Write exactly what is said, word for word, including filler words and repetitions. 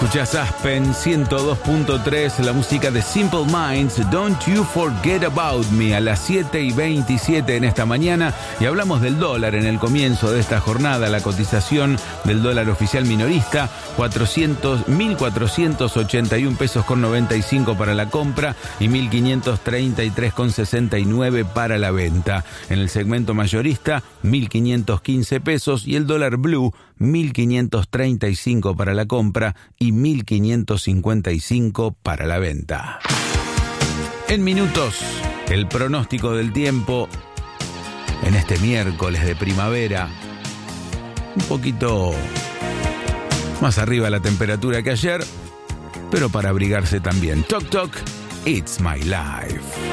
Escuchás Aspen ciento dos punto tres, la música de Simple Minds, Don't You Forget About Me, a las siete y veintisiete en esta mañana. Y hablamos del dólar en el comienzo de esta jornada. La cotización del dólar oficial minorista, cuatrocientos, mil cuatrocientos ochenta y un pesos con noventa y cinco para la compra y mil quinientos treinta y tres con sesenta y nueve para la venta. En el segmento mayorista, mil quinientos quince pesos, y el dólar blue, mil quinientos treinta y cinco para la compra y mil quinientos cincuenta y cinco para la venta. En minutos, el pronóstico del tiempo en este miércoles de primavera. Un poquito más arriba la temperatura que ayer, pero para abrigarse también. Toc Toc, It's My Life.